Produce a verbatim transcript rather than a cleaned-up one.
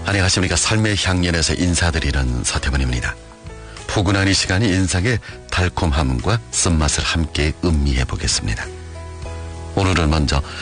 안녕하십니까. 삶의 향연에서 인사드리는 서태문입니다. 포근한 이 시간이 인상의 달콤함과 쓴맛을 함께 음미해 보겠습니다. 오늘은 먼저